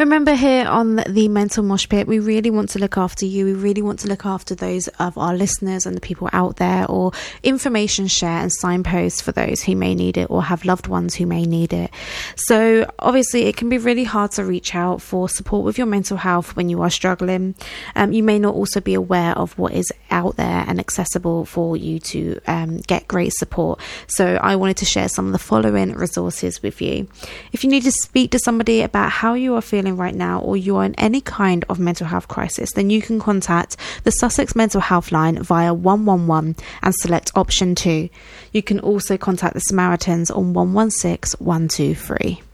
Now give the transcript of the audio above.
Remember, here on the Mental Mosh Pit, we really want to look after you. We really want to look after those of our listeners and the people out there, or information share and signposts for those who may need it or have loved ones who may need it. So obviously it can be really hard to reach out for support with your mental health when you are struggling. You may not also be aware of what is out there and accessible for you to get great support. So I wanted to share some of the following resources with you. If you need to speak to somebody about how you are feeling right now, or you are in any kind of mental health crisis, then you can contact the Sussex Mental Health Line via 111 and select option 2. You can also contact the Samaritans on 116 123.